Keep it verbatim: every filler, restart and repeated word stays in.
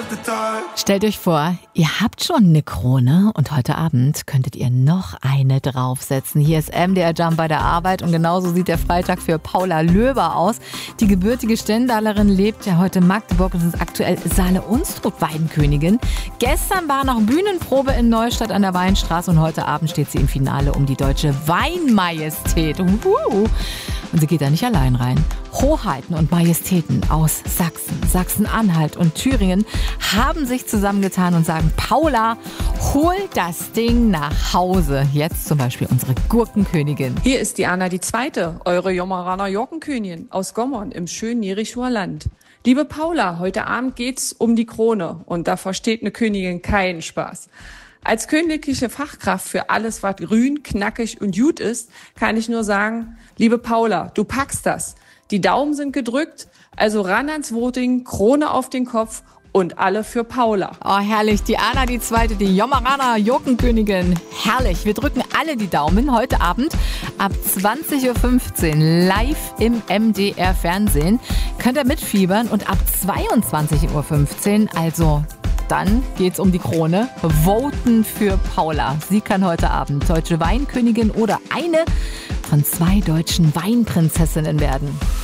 Stellt euch vor, ihr habt schon eine Krone und heute Abend könntet ihr noch eine draufsetzen. Hier ist M D R Jump bei der Arbeit und genauso sieht der Freitag für Paula Löber aus. Die gebürtige Stendalerin lebt ja heute in Magdeburg und ist aktuell Saale-Unstrut-Weidenkönigin. Gestern war noch Bühnenprobe in Neustadt an der Weinstraße und heute Abend steht sie im Finale um die deutsche Weinmajestät. Uhu. Und sie geht da nicht allein rein. Hoheiten und Majestäten aus Sachsen, Sachsen-Anhalt und Thüringen haben sich zusammengetan und sagen, Paula, hol das Ding nach Hause. Jetzt zum Beispiel unsere Gurkenkönigin. Hier ist die Anna die Zweite, eure Jommeraner Jockenkönigin aus Gommern im schönen Jerichoer Land. Liebe Paula, heute Abend geht's um die Krone und da versteht eine Königin keinen Spaß. Als königliche Fachkraft für alles, was grün, knackig und gut ist, kann ich nur sagen, liebe Paula, du packst das. Die Daumen sind gedrückt, also ran ans Voting, Krone auf den Kopf und alle für Paula. Oh, herrlich. Die Anna, die Zweite, die Jommeraner Jockenkönigin. Herrlich. Wir drücken alle die Daumen heute Abend ab zwanzig Uhr fünfzehn live im M D R Fernsehen. Könnt ihr mitfiebern und ab zweiundzwanzig Uhr fünfzehn, also dann geht's um die Krone. Voten für Paula. Sie kann heute Abend deutsche Weinkönigin oder eine von zwei deutschen Weinprinzessinnen werden.